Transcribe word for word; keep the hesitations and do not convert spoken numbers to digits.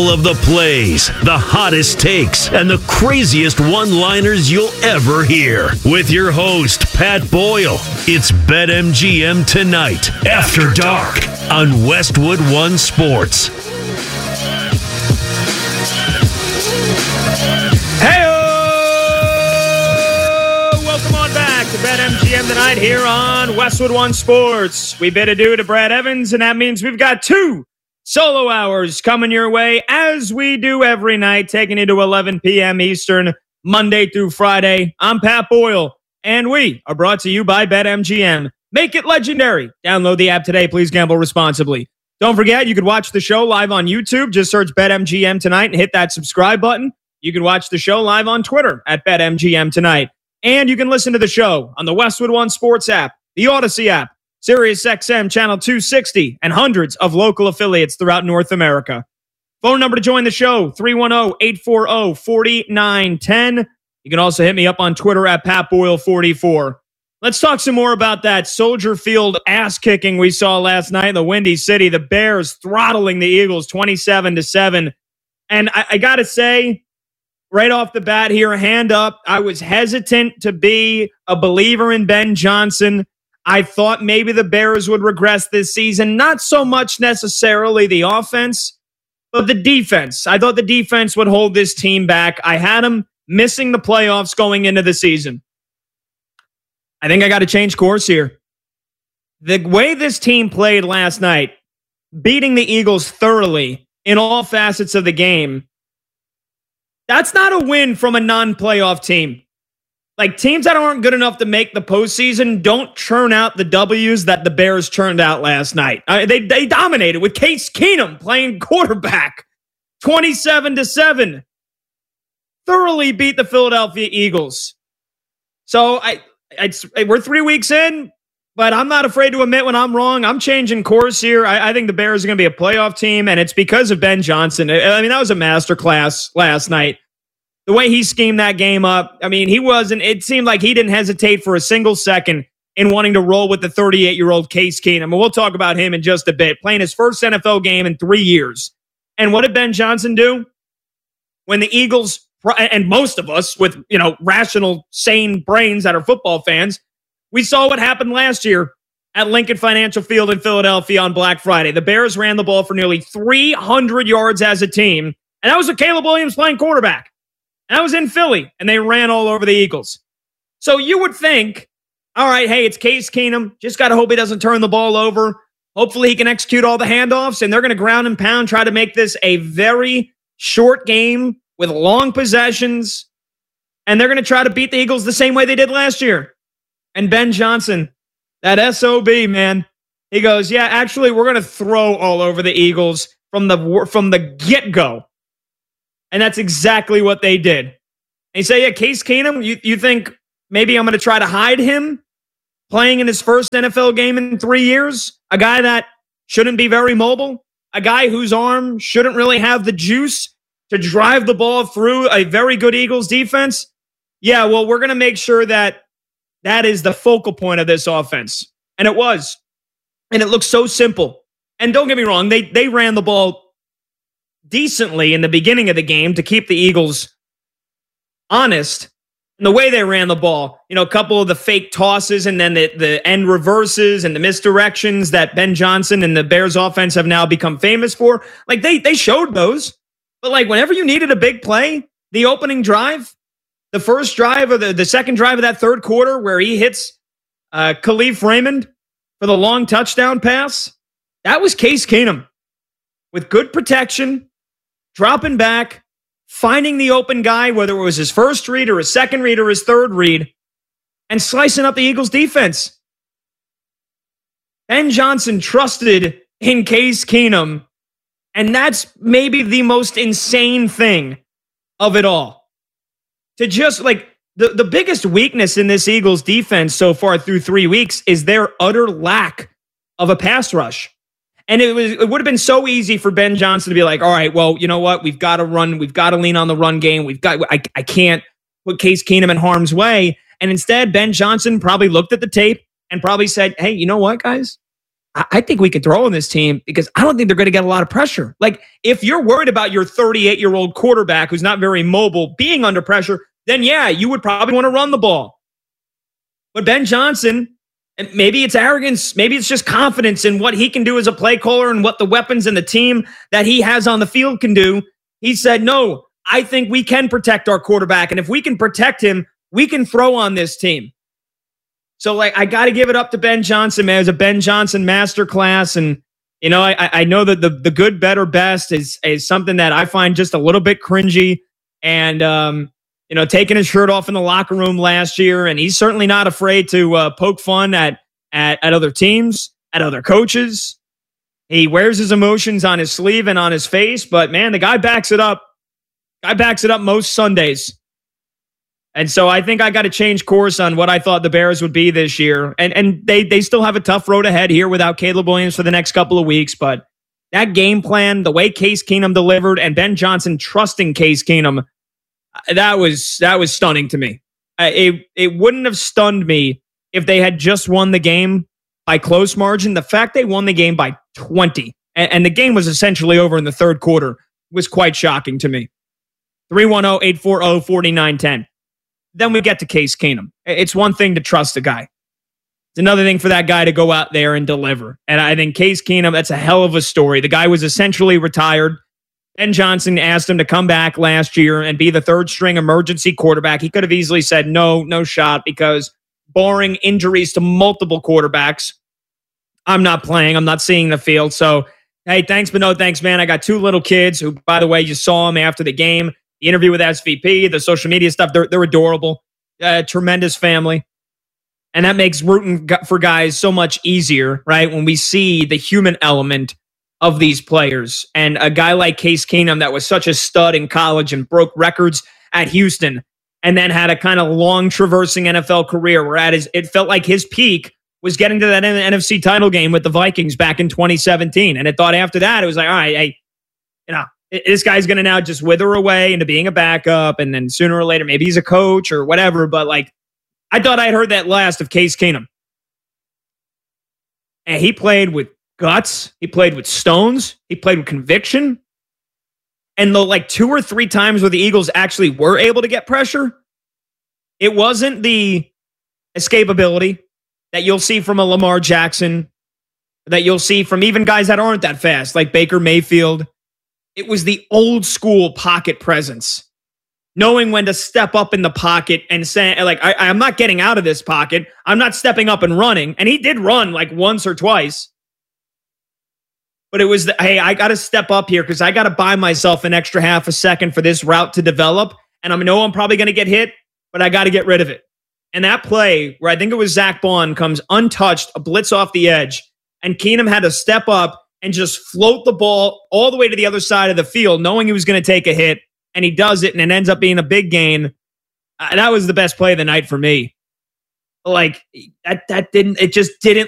All of the plays, the hottest takes, and the craziest one-liners you'll ever hear. With your host, Pat Boyle. It's BetMGM Tonight, After Dark, on Westwood One Sports. Hey-o! Welcome on back to BetMGM Tonight here on Westwood One Sports. We bid adieu to Brad Evans, and that means we've got two solo hours coming your way, as we do every night, taking you to eleven p.m. Eastern, Monday through Friday. I'm Pat Boyle, and we are brought to you by BetMGM. Make it legendary. Download the app today. Please gamble responsibly. Don't forget, you can watch the show live on YouTube. Just search BetMGM Tonight and hit that subscribe button. You can watch the show live on Twitter at BetMGM Tonight. And you can listen to the show on the Westwood One Sports app, the Odyssey app, SiriusXM Channel two sixty, and hundreds of local affiliates throughout North America. Phone number to join the show, three one zero, eight four zero, four nine one zero. You can also hit me up on Twitter at Pat Boyle forty-four. Let's talk some more about that Soldier Field ass-kicking we saw last night in the Windy City. The Bears throttling the Eagles twenty-seven to seven. And I, I got to say, right off the bat here, hand up, I was hesitant to be a believer in Ben Johnson. I thought maybe the Bears would regress this season. Not so much necessarily the offense, but the defense. I thought the defense would hold this team back. I had them missing the playoffs going into the season. I think I got to change course here. The way this team played last night, beating the Eagles thoroughly in all facets of the game, that's not a win from a non-playoff team. Like, teams that aren't good enough to make the postseason don't churn out the W's that the Bears churned out last night. Uh, they they dominated with Case Keenum playing quarterback, twenty-seven to seven. Thoroughly beat the Philadelphia Eagles. So I, I we're three weeks in, but I'm not afraid to admit when I'm wrong. I'm changing course here. I, I think the Bears are going to be a playoff team, and it's because of Ben Johnson. I, I mean, that was a masterclass last night. The way he schemed that game up, I mean, he wasn't, it seemed like he didn't hesitate for a single second in wanting to roll with the thirty-eight-year-old Case Keenum. And we'll talk about him in just a bit, playing his first N F L game in three years. And what did Ben Johnson do? When the Eagles, and most of us with, you know, rational, sane brains that are football fans, we saw what happened last year at Lincoln Financial Field in Philadelphia on Black Friday. The Bears ran the ball for nearly three hundred yards as a team, and that was with Caleb Williams playing quarterback. And I was in Philly, and they ran all over the Eagles. So you would think, all right, hey, it's Case Keenum. Just got to hope he doesn't turn the ball over. Hopefully he can execute all the handoffs, and they're going to ground and pound, try to make this a very short game with long possessions, and they're going to try to beat the Eagles the same way they did last year. And Ben Johnson, that S O B, man, he goes, yeah, actually, we're going to throw all over the Eagles from the from the get-go. And that's exactly what they did. And you say, yeah, Case Keenum, you, you think maybe I'm going to try to hide him playing in his first N F L game in three years? A guy that shouldn't be very mobile? A guy whose arm shouldn't really have the juice to drive the ball through a very good Eagles defense? Yeah, well, we're going to make sure that that is the focal point of this offense. And it was. And it looked so simple. And don't get me wrong, they they ran the ball decently in the beginning of the game to keep the Eagles honest. And the way they ran the ball, you know, a couple of the fake tosses and then the, the end reverses and the misdirections that Ben Johnson and the Bears offense have now become famous for. Like, they they showed those. But, like, whenever you needed a big play, the opening drive, the first drive or the, the second drive of that third quarter where he hits uh, Khalif Raymond for the long touchdown pass, that was Case Keenum with good protection, dropping back, finding the open guy, whether it was his first read or his second read or his third read, and slicing up the Eagles' defense. Ben Johnson trusted in Case Keenum, and that's maybe the most insane thing of it all. To just, like, the, the biggest weakness in this Eagles defense so far through three weeks is their utter lack of a pass rush. And it was it would have been so easy for Ben Johnson to be like, all right, well, you know what? We've got to run. We've got to lean on the run game. We've got, I, I can't put Case Keenum in harm's way. And instead, Ben Johnson probably looked at the tape and probably said, hey, you know what, guys? I, I think we could throw on this team because I don't think they're going to get a lot of pressure. Like, if you're worried about your thirty-eight-year-old quarterback who's not very mobile being under pressure, then yeah, you would probably want to run the ball. But Ben Johnson, and maybe it's arrogance, maybe it's just confidence in what he can do as a play caller and what the weapons and the team that he has on the field can do. He said, no, I think we can protect our quarterback. And if we can protect him, we can throw on this team. So, like, I got to give it up to Ben Johnson, man. It was a Ben Johnson masterclass. And, you know, I, I know that the, the good, better, best is, is something that I find just a little bit cringy. And, um, you know, taking his shirt off in the locker room last year. And he's certainly not afraid to uh, poke fun at, at, at other teams, at other coaches. He wears his emotions on his sleeve and on his face. But, man, the guy backs it up. Guy backs it up most Sundays. And so I think I got to change course on what I thought the Bears would be this year. And and they they still have a tough road ahead here without Caleb Williams for the next couple of weeks. But that game plan, the way Case Keenum delivered, and Ben Johnson trusting Case Keenum, that was that was stunning to me. It, it wouldn't have stunned me if they had just won the game by close margin. The fact they won the game by twenty, and, and the game was essentially over in the third quarter, was quite shocking to me. three one zero, eight four zero, four nine one zero. Then we get to Case Keenum. It's one thing to trust a guy. It's another thing for that guy to go out there and deliver. And I think Case Keenum, that's a hell of a story. The guy was essentially retired. Ben Johnson asked him to come back last year and be the third string emergency quarterback. He could have easily said no, no shot, because barring injuries to multiple quarterbacks, I'm not playing. I'm not seeing the field. So, hey, thanks, but no thanks, man. I got two little kids who, by the way, you saw them after the game. The interview with S V P, the social media stuff, they're, they're adorable. Uh, tremendous family. And that makes rooting for guys so much easier, right? When we see the human element of these players. And a guy like Case Keenum that was such a stud in college and broke records at Houston and then had a kind of long traversing N F L career where at his, it felt like his peak was getting to that N F C title game with the Vikings back in twenty seventeen. And it thought after that, it was like, all right, hey, you know, this guy's going to now just wither away into being a backup, and then sooner or later, maybe he's a coach or whatever. But, like, I thought I'd heard that last of Case Keenum. And he played with guts. He played with stones. He played with conviction. And the, like, two or three times where the Eagles actually were able to get pressure, it wasn't the escapability that you'll see from a Lamar Jackson, that you'll see from even guys that aren't that fast, like Baker Mayfield. It was the old school pocket presence, knowing when to step up in the pocket and saying, like, I, I'm not getting out of this pocket. I'm not stepping up and running. And he did run like once or twice. But it was, the, hey, I got to step up here because I got to buy myself an extra half a second for this route to develop. And I know I'm probably going to get hit, but I got to get rid of it. And that play where I think it was Zach Bond comes untouched, a blitz off the edge, and Keenum had to step up and just float the ball all the way to the other side of the field, knowing he was going to take a hit, and he does it, and it ends up being a big gain. Uh, that was the best play of the night for me. Like, that that didn't, it just didn't